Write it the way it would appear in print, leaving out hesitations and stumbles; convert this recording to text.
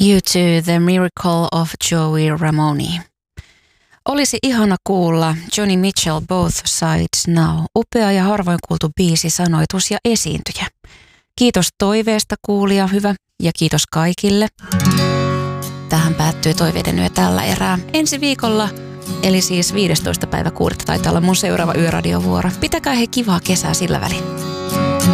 U2, The Miracle of Joey Ramone. Olisi ihana kuulla Joni Mitchell, Both Sides Now. Upea ja harvoin kuultu biisi, sanoitus ja esiintyjä. Kiitos toiveesta kuulija, hyvä, ja kiitos kaikille. Tähän päättyy Toiveiden yö tällä erää. Ensi viikolla, eli siis 15. päivä 6. taitaa olla mun seuraava yöradiovuoro. Pitäkää he kivaa kesää sillä välin.